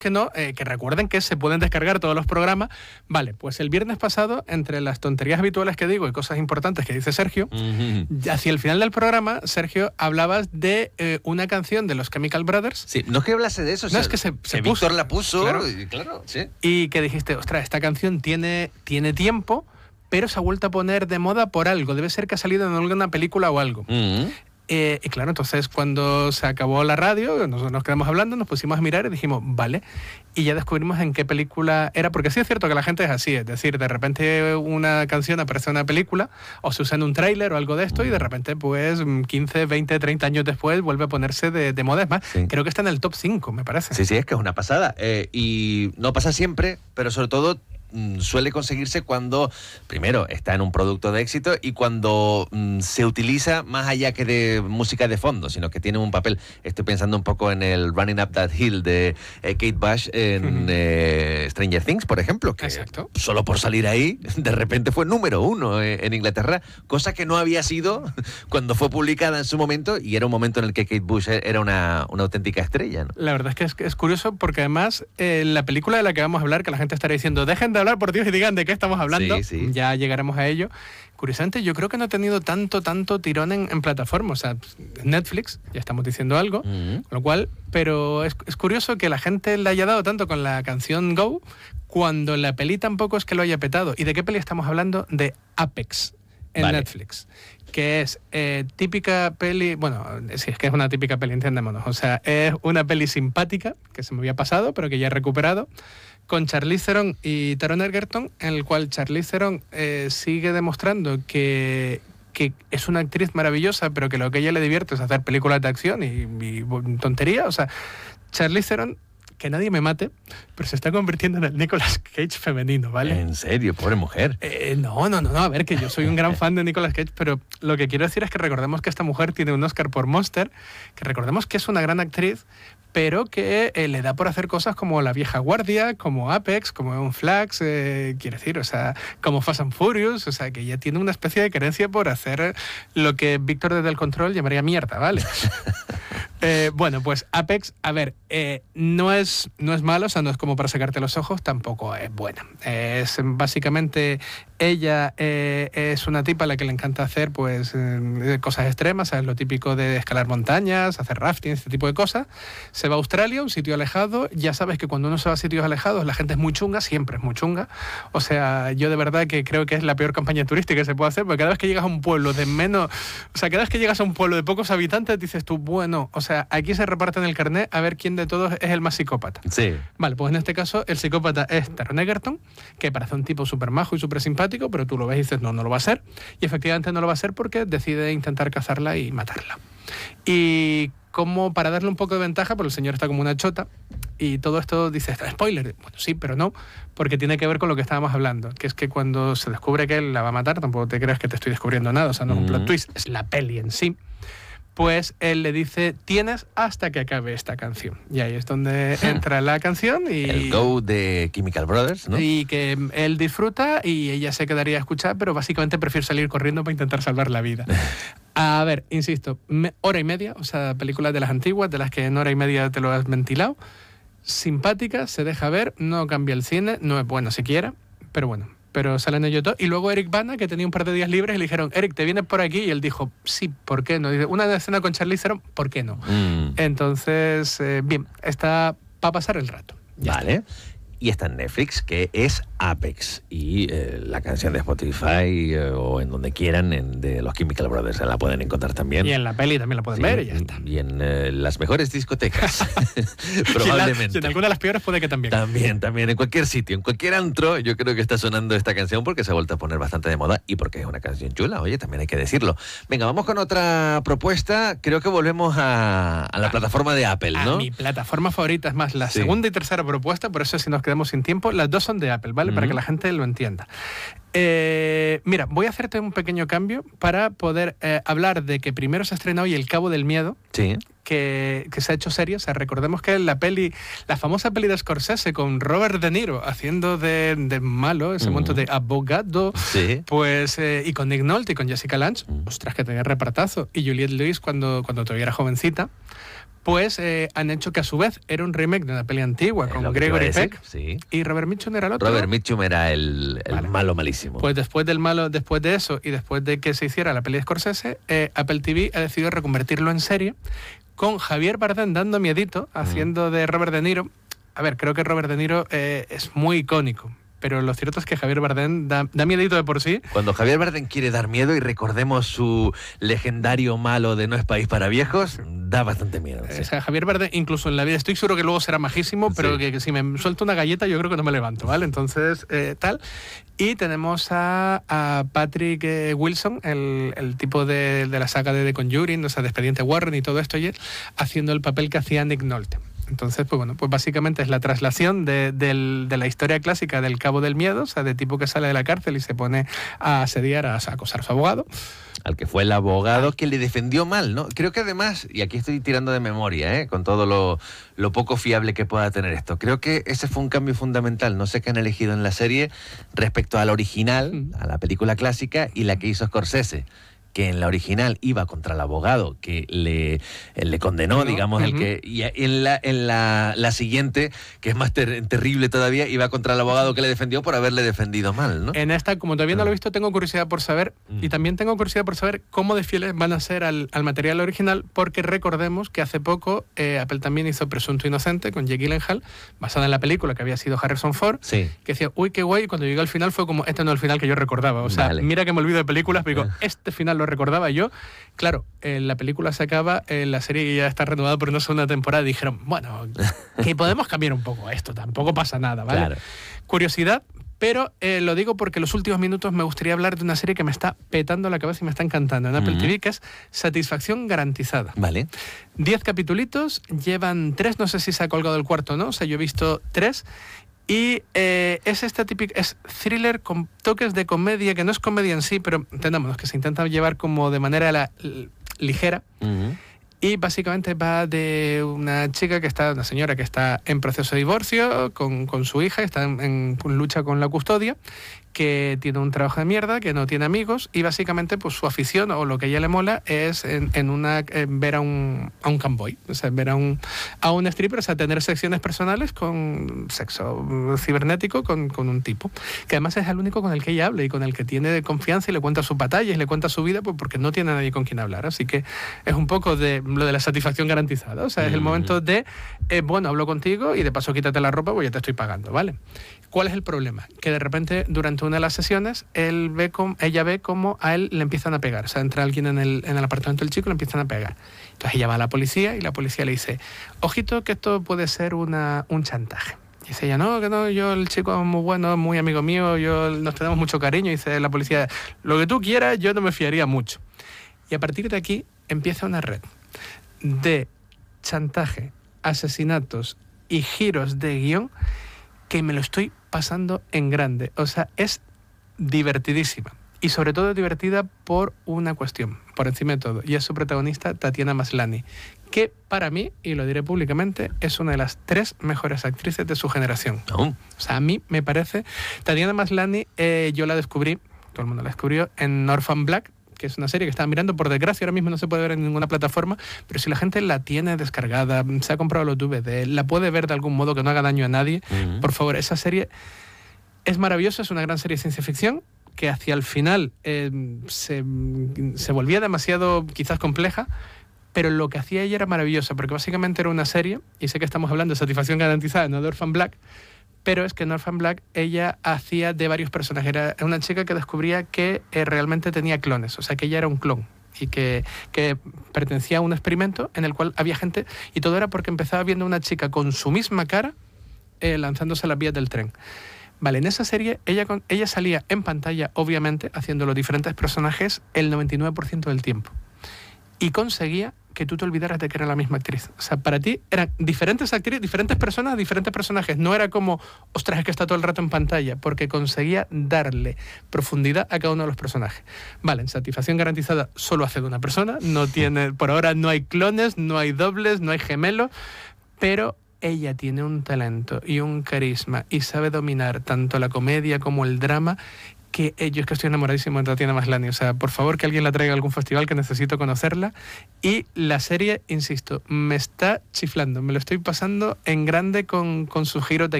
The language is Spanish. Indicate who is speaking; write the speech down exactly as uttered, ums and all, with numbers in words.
Speaker 1: que no, eh, que recuerden que se pueden descargar todos los programas. Vale, pues el viernes pasado, entre las tonterías habituales que digo y cosas importantes que dice Sergio, uh-huh. hacia el final del programa, Sergio, hablabas de eh, una canción de los Chemical Brothers.
Speaker 2: Sí, no es que hablase de eso,
Speaker 1: no,
Speaker 2: o sea,
Speaker 1: es que se, se
Speaker 2: que
Speaker 1: puso.
Speaker 2: Víctor la puso,
Speaker 1: claro.
Speaker 2: Y, claro, sí.
Speaker 1: Y que dijiste, ostras, esta canción tiene, tiene tiempo, pero se ha vuelto a poner de moda por algo. Debe ser que ha salido en alguna película o algo. Uh-huh. Eh, y claro, entonces cuando se acabó la radio, nosotros nos quedamos hablando, nos pusimos a mirar y dijimos, vale, y ya descubrimos en qué película era, porque sí es cierto que la gente es así, es decir, de repente una canción aparece en una película, o se usa en un tráiler o algo de esto, y de repente pues quince, veinte, treinta años después vuelve a ponerse de, de moda. Es más, sí. creo que está en el top cinco, me parece.
Speaker 2: Sí, sí, es que es una pasada, eh, y no pasa siempre, pero sobre todo suele conseguirse cuando, primero, está en un producto de éxito y cuando mm, se utiliza más allá que de música de fondo, sino que tiene un papel. Estoy pensando un poco en el Running Up That Hill de eh, Kate Bush en uh-huh. eh, Stranger Things, por ejemplo, que
Speaker 1: Exacto.
Speaker 2: solo por salir ahí, de repente fue número uno eh, en Inglaterra, cosa que no había sido cuando fue publicada en su momento, y era un momento en el que Kate Bush era una, una auténtica estrella, ¿no?
Speaker 1: La verdad es que es, es curioso porque además eh, la película de la que vamos a hablar, que la gente estará diciendo, dejen de hablar por Dios y digan de qué estamos hablando,
Speaker 2: sí, sí.
Speaker 1: ya llegaremos a ello. Curiosamente, yo creo que no ha tenido tanto, tanto tirón en, en plataformas. O sea, Netflix, ya estamos diciendo algo, uh-huh. con lo cual, pero es, es curioso que la gente le haya dado tanto con la canción Go, cuando la peli tampoco es que lo haya petado. ¿Y de qué peli estamos hablando? De Apex, en vale. Netflix. Que es eh, típica peli, bueno, sí, es que es una típica peli, entiéndamonos. O sea, es una peli simpática, que se me había pasado, pero que ya he recuperado, con Charlize Theron y Taron Egerton, en el cual Charlize Theron eh, sigue demostrando que, que es una actriz maravillosa, pero que lo que a ella le divierte es hacer películas de acción y, y tontería. O sea, Charlize Theron, que nadie me mate, pero se está convirtiendo en el Nicolas Cage femenino, ¿vale?
Speaker 2: ¿En serio? Pobre mujer.
Speaker 1: Eh, no, no, no, no, a ver, que yo soy un gran fan de Nicolas Cage, pero lo que quiero decir es que recordemos que esta mujer tiene un Oscar por Monster, que recordemos que es una gran actriz, pero que eh, le da por hacer cosas como La Vieja Guardia, como Apex, como Eon Flux, eh, quiero decir, o sea, como Fast and Furious, o sea, que ella tiene una especie de querencia por hacer lo que Víctor desde el control llamaría mierda, ¿vale? eh, bueno, pues Apex, a ver, eh, no es, no es malo, o sea, no es como para sacarte los ojos, tampoco es buena. Es básicamente, ella eh, es una tipa a la que le encanta hacer pues eh, cosas extremas, ¿sabes? Lo típico de escalar montañas, hacer rafting, este tipo de cosas. Se va a Australia, un sitio alejado. Ya sabes que cuando uno se va a sitios alejados, la gente es muy chunga, siempre es muy chunga. O sea, yo de verdad que creo que es la peor campaña turística que se puede hacer, porque cada vez que llegas a un pueblo de menos... O sea, cada vez que llegas a un pueblo de pocos habitantes, dices tú, bueno, o sea, aquí se reparten el carnet a ver quién de todos es el más psicópata.
Speaker 2: Sí.
Speaker 1: Vale, pues en este caso, el psicópata es Taron Egerton, que parece un tipo súper majo y súper simpático, pero tú lo ves y dices, no, no lo va a ser. Y efectivamente no lo va a ser porque decide intentar cazarla y matarla. Y... como para darle un poco de ventaja, porque el señor está como una chota, y todo esto dice, spoiler, bueno, sí, pero no, porque tiene que ver con lo que estábamos hablando, que es que cuando se descubre que él la va a matar, tampoco te creas que te estoy descubriendo nada, o sea, no es un plot twist, es la peli en sí, pues él le dice, tienes hasta que acabe esta canción. Y ahí es donde entra la canción y...
Speaker 2: El Go de Chemical Brothers, ¿no?
Speaker 1: Y que él disfruta y ella se quedaría a escuchar, pero básicamente prefiere salir corriendo para intentar salvar la vida. A ver, insisto, me, hora y media, o sea, películas de las antiguas, de las que en hora y media te lo has ventilado. Simpática, se deja ver, no cambia el cine, no es bueno siquiera, pero bueno, pero sale en ello todo. Y luego Eric Bana, que tenía un par de días libres, y le dijeron, Eric, ¿te vienes por aquí? Y él dijo, sí, ¿por qué no? Dice, una escena con Charlize Theron, ¿por qué no? Mm. Entonces, eh, bien, está para pasar el rato.
Speaker 2: Ya vale. Está. Y está en Netflix, que es Apex. Y eh, la canción de Spotify eh, o en donde quieran, en, de los Chemical Brothers, la pueden encontrar también.
Speaker 1: Y en la peli también la pueden sí, ver y ya está.
Speaker 2: Y en eh, las mejores discotecas, probablemente.
Speaker 1: Y en, la, y en alguna de las peores puede que también.
Speaker 2: También, también. En cualquier sitio, en cualquier antro, yo creo que está sonando esta canción porque se ha vuelto a poner bastante de moda y porque es una canción chula, oye, también hay que decirlo. Venga, vamos con otra propuesta. Creo que volvemos a, a la a, plataforma de Apple, ¿no?
Speaker 1: A mi plataforma favorita, es más, la
Speaker 2: sí.
Speaker 1: segunda y tercera propuesta, por eso si nos quedamos sin tiempo, las dos son de Apple, ¿vale? Uh-huh. Para que la gente lo entienda. Eh, mira, voy a hacerte un pequeño cambio para poder eh, hablar de que primero se ha estrenado hoy El Cabo del Miedo,
Speaker 2: sí.
Speaker 1: que, que se ha hecho serio. O sea, recordemos que la peli, la famosa peli de Scorsese con Robert De Niro haciendo de, de malo, ese uh-huh. momento de abogado,
Speaker 2: sí.
Speaker 1: pues eh, y con Nick Nolte y con Jessica Lange, uh-huh. ostras, que tenía repartazo, y Juliette Lewis cuando, cuando todavía era jovencita. pues eh, han hecho que a su vez era un remake de una peli antigua
Speaker 2: Es
Speaker 1: con
Speaker 2: lo que te
Speaker 1: Gregory
Speaker 2: iba a decir,
Speaker 1: Peck.
Speaker 2: sí.
Speaker 1: Y Robert Mitchum era el otro.
Speaker 2: Robert Mitchum era el, el
Speaker 1: Vale.
Speaker 2: malo malísimo.
Speaker 1: Pues después del malo, después de eso y después de que se hiciera la peli de Scorsese, eh, Apple T V ha decidido reconvertirlo en serie con Javier Bardem dando miedito, haciendo de Robert De Niro. A ver, creo que Robert De Niro eh, es muy icónico, pero lo cierto es que Javier Bardem da, da miedito de por sí.
Speaker 2: Cuando Javier Bardem quiere dar miedo, y recordemos su legendario malo de No es país para viejos, da bastante miedo. Sí.
Speaker 1: O sea, Javier Bardem, incluso en la vida, estoy seguro que luego será majísimo, pero
Speaker 2: Sí.
Speaker 1: que, que si me suelta una galleta yo creo que no me levanto, ¿vale? Entonces, eh, tal. Y tenemos a, a Patrick eh, Wilson, el, el tipo de, de la saga de The Conjuring, o sea, de Expediente Warren y todo esto, y él, haciendo el papel que hacía Nick Nolte. Entonces, pues bueno, pues básicamente es la traslación de, del, de la historia clásica del Cabo del Miedo, o sea, de tipo que sale de la cárcel y se pone a asediar, a, a acosar a su abogado.
Speaker 2: Al que fue el abogado que le defendió mal, ¿no? Creo que además, y aquí estoy tirando de memoria, ¿eh? Con todo lo, lo poco fiable que pueda tener esto, creo que ese fue un cambio fundamental, no sé qué han elegido en la serie respecto a la original,
Speaker 1: Mm.
Speaker 2: a la película clásica, y la que hizo Scorsese, que en la original iba contra el abogado que le, le condenó,
Speaker 1: No,
Speaker 2: digamos, el
Speaker 1: ujú.
Speaker 2: que y en la en la, la siguiente, que es más ter- terrible todavía, iba contra el abogado que le defendió por haberle defendido mal, ¿no?
Speaker 1: En esta, como todavía no lo he visto, tengo curiosidad por saber,
Speaker 2: Mm.
Speaker 1: y también tengo curiosidad por saber cómo de fieles van a ser al, al material original, porque recordemos que hace poco eh, Apple también hizo Presunto Inocente con Jake Gyllenhaal, basada en la película que había sido Harrison Ford,
Speaker 2: Sí.
Speaker 1: que decía, uy, qué guay, y cuando llegó al final fue como, este no es el final que yo recordaba. O sea,
Speaker 2: Vale.
Speaker 1: mira que me olvido de películas, pero digo,
Speaker 2: Ah.
Speaker 1: este final lo recordaba yo. Claro, eh, la película se acaba, eh, la serie ya está renovada por una segunda temporada, y dijeron, bueno, que podemos cambiar un poco esto, tampoco pasa nada, ¿vale?
Speaker 2: Claro.
Speaker 1: Curiosidad, pero eh, lo digo porque en los últimos minutos me gustaría hablar de una serie que me está petando la cabeza y me está encantando en Apple
Speaker 2: Ujú.
Speaker 1: T V, que es Satisfacción Garantizada.
Speaker 2: Vale.
Speaker 1: Diez capitulitos, llevan tres, no sé si se ha colgado el cuarto o no, o sea, yo he visto tres. Y eh, es esta típica, es thriller con toques de comedia, que no es comedia en sí, pero entendamos que se intenta llevar como de manera la- l- ligera.
Speaker 2: Ujú.
Speaker 1: Y básicamente va de una chica que está, una señora que está en proceso de divorcio con, con su hija, está en, en lucha con la custodia, que tiene un trabajo de mierda, que no tiene amigos, y básicamente pues su afición o lo que a ella le mola es en, en una en ver a un, a un camboy, o sea, ver a un, a un stripper, o sea, tener secciones personales con sexo cibernético con, con un tipo, que además es el único con el que ella habla y con el que tiene confianza y le cuenta sus batallas y le cuenta su vida, pues porque no tiene nadie con quien hablar. Así que es un poco de lo de la satisfacción garantizada, o sea, es el
Speaker 2: Mm.
Speaker 1: momento de, eh, bueno, hablo contigo y de paso quítate la ropa, pues ya te estoy pagando, ¿vale? ¿Cuál es el problema? Que de repente durante una de las sesiones él ve com- ella ve cómo a él le empiezan a pegar. O sea, entra alguien en el, en el apartamento del chico y le empiezan a pegar. Entonces ella va a la policía y la policía le dice, ojito que esto puede ser una, un chantaje. Y dice ella, no, que no, yo el chico es muy bueno, es muy amigo mío, yo nos tenemos mucho cariño. Y dice la policía, lo que tú quieras, yo no me fiaría mucho. Y a partir de aquí empieza una red de chantaje, asesinatos y giros de guión que me lo estoy pasando en grande. O sea, es divertidísima. Y sobre todo divertida por una cuestión, por encima de todo. Y es su protagonista, Tatiana Maslany, que para mí, y lo diré públicamente, es una de las tres mejores actrices de su generación.
Speaker 2: Aún.
Speaker 1: O sea, a mí me parece... Tatiana Maslany, eh, yo la descubrí, todo el mundo la descubrió, en Orphan Black, que es una serie que estaba mirando, por desgracia ahora mismo no se puede ver en ninguna plataforma, pero si la gente la tiene descargada, se ha comprado los D V D, la puede ver de algún modo que no haga daño a nadie,
Speaker 2: Ujú.
Speaker 1: por favor, esa serie es maravillosa, es una gran serie de ciencia ficción, que hacia el final eh, se, se volvía demasiado quizás compleja, pero lo que hacía ella era maravillosa, porque básicamente era una serie, y sé que estamos hablando de Satisfacción Garantizada, no de Orphan Black, pero es que en Orphan Black ella hacía de varios personajes. Era una chica que descubría que eh, realmente tenía clones, o sea, que ella era un clon y que, que pertenecía a un experimento en el cual había gente, y todo era porque empezaba viendo una chica con su misma cara eh, lanzándose a las vías del tren. Vale, en esa serie ella, con, ella salía en pantalla, obviamente, haciendo los diferentes personajes el noventa y nueve por ciento del tiempo. Y conseguía que tú te olvidaras de que era la misma actriz. O sea, para ti eran diferentes actrices, diferentes personas, diferentes personajes. No era como, ostras, es que está todo el rato en pantalla, porque conseguía darle profundidad a cada uno de los personajes. Vale, en Satisfacción Garantizada solo hace de una persona, no tiene, por ahora no hay clones, no hay dobles, no hay gemelos, pero ella tiene un talento y un carisma y sabe dominar tanto la comedia como el drama, que eh, yo es que estoy enamoradísimo de Tatiana Maslany. O sea, por favor, que alguien la traiga a algún festival, que necesito conocerla. Y la serie, insisto, me está chiflando. Me lo estoy pasando en grande con, con su giro